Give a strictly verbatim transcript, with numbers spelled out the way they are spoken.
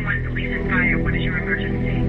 one, police and fire. What is your emergency?